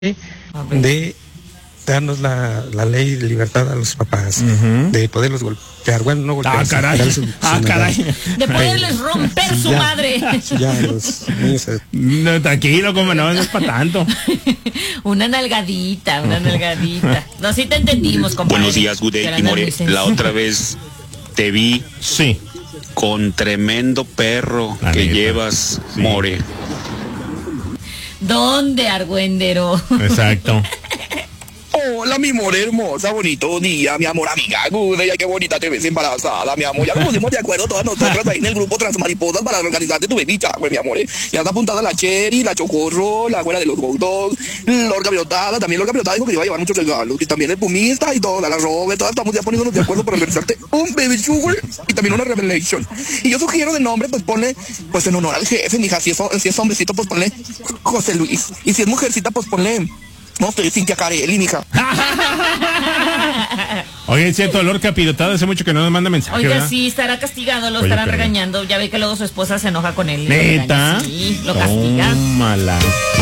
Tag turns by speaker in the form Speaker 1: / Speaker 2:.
Speaker 1: de darnos la ley de libertad a los papás, de poderlos golpear, bueno, no golpear,
Speaker 2: caray.
Speaker 3: De poderles romper su madre.
Speaker 1: Ya, los niños.
Speaker 2: No, tranquilo, como no es para tanto.
Speaker 3: Una nalgadita. No, sí te entendimos, compadre.
Speaker 4: Buenos días, Gude y More. La otra vez te vi con tremendo perro que llevas, More.
Speaker 3: ¿Dónde, Argüendero?
Speaker 2: Exacto.
Speaker 5: Hola, mi amor hermosa, bonito día, mi amor amiga Gude, ay, qué bonita te ves embarazada, mi amor. Ya nos pusimos de acuerdo todas nosotras ahí en el grupo Transmariposas para organizarte tu bebita, güey, mi amor. Ya está apuntada la Cherry, la Chocorro, la abuela de los Bulldogs, Lorca Piotada, también Lorca Piotada dijo que iba a llevar muchos regalos, y también el Pumista y toda la Robert, todas estamos ya poniéndonos de acuerdo para organizarte un baby sugar y también una revelation. Y yo sugiero de nombre, pues ponle, pues en honor al jefe, mija, si es hombrecito, pues ponle José Luis, y si es mujercita, pues ponle... No sé, Cintia Carelli, mija.
Speaker 2: Oye, es cierto, Lorca Pilotada hace mucho que no nos manda mensaje.
Speaker 3: Oiga,
Speaker 2: ¿verdad?
Speaker 3: sí, estará castigado, lo estarán regañando. Ya ve que luego su esposa se enoja con él.
Speaker 2: ¿Neta?
Speaker 3: Sí, lo castiga.
Speaker 2: Tómala.